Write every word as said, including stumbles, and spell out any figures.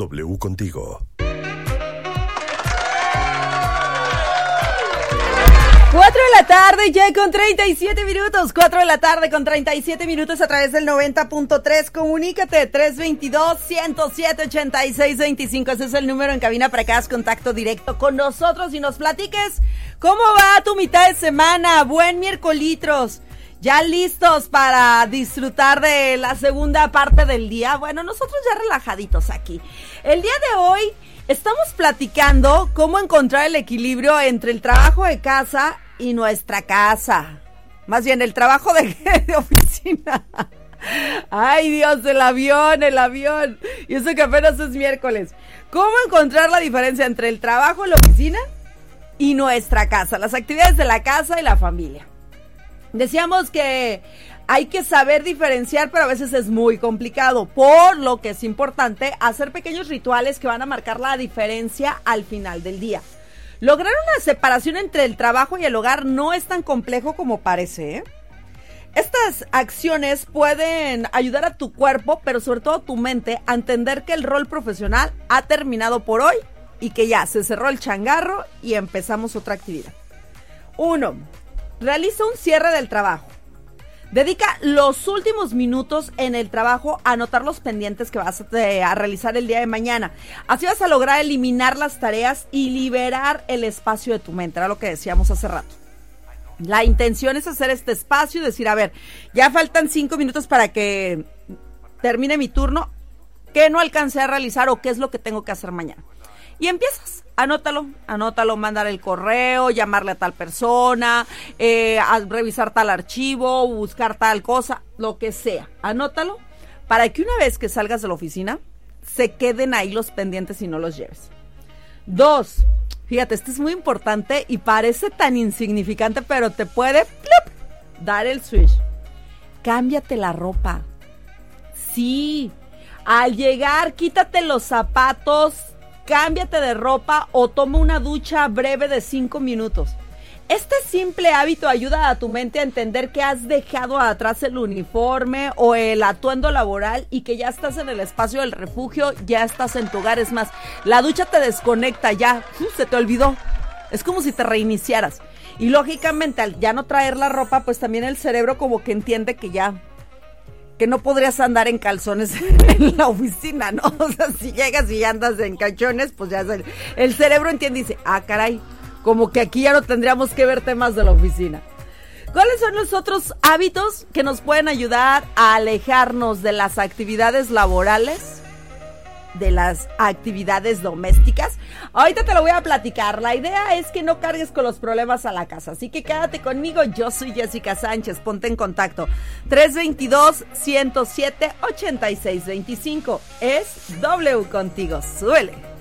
W contigo. cuatro de la tarde ya con treinta y siete minutos, cuatro de la tarde con treinta y siete minutos a través del noventa punto tres. Comunícate, tres veintidós, ciento siete, ochenta y seis veinticinco. Ese es el número en cabina para que hagas contacto directo con nosotros y nos platiques cómo va tu mitad de semana. Buen miércolitros. ¿Ya listos para disfrutar de la segunda parte del día? Bueno, nosotros ya relajaditos aquí. El día de hoy estamos platicando cómo encontrar el equilibrio entre el trabajo de casa y nuestra casa. Más bien, el trabajo de, de oficina. Ay, Dios, el avión, el avión. Y eso que apenas es miércoles. ¿Cómo encontrar la diferencia entre el trabajo en la oficina y nuestra casa? Las actividades de la casa y la familia. Decíamos que hay que saber diferenciar, pero a veces es muy complicado, por lo que es importante hacer pequeños rituales que van a marcar la diferencia al final del día. Lograr una separación entre el trabajo y el hogar no es tan complejo como parece, ¿eh? Estas acciones pueden ayudar a tu cuerpo, pero sobre todo a tu mente, a entender que el rol profesional ha terminado por hoy y que ya se cerró el changarro y empezamos otra actividad. Uno, realiza un cierre del trabajo. Dedica los últimos minutos en el trabajo a anotar los pendientes que vas a, a realizar el día de mañana. Así vas a lograr eliminar las tareas y liberar el espacio de tu mente. Era lo que decíamos hace rato. La intención es hacer este espacio y decir, a ver, ya faltan cinco minutos para que termine mi turno. ¿Qué no alcancé a realizar o qué es lo que tengo que hacer mañana? Y empiezas, anótalo, anótalo, mandar el correo, llamarle a tal persona, eh, a revisar tal archivo, buscar tal cosa, lo que sea. Anótalo para que una vez que salgas de la oficina, se queden ahí los pendientes y no los lleves. Dos, fíjate, esto es muy importante y parece tan insignificante, pero te puede ¡plup! Dar el switch. Cámbiate la ropa. Sí, al llegar, quítate los zapatos, cámbiate de ropa o toma una ducha breve de cinco minutos. Este simple hábito ayuda a tu mente a entender que has dejado atrás el uniforme o el atuendo laboral y que ya estás en el espacio del refugio, ya estás en tu hogar. Es más, la ducha te desconecta ya, ¡uh! Se te olvidó. Es como si te reiniciaras. Y lógicamente al ya no traer la ropa, pues también el cerebro como que entiende que ya... que no podrías andar en calzones en la oficina, ¿no? O sea, si llegas y andas en calzones, pues ya el, el cerebro entiende y dice, ah, caray, como que aquí ya no tendríamos que ver temas de la oficina. ¿Cuáles son los otros hábitos que nos pueden ayudar a alejarnos de las actividades laborales, de las actividades domésticas? Ahorita te lo voy a platicar. La idea es que no cargues con los problemas a la casa, así que quédate conmigo. Yo soy Jessica Sánchez, ponte en contacto. tres veintidós, ciento siete, ochenta y seis veinticinco. Es W contigo. Súbele.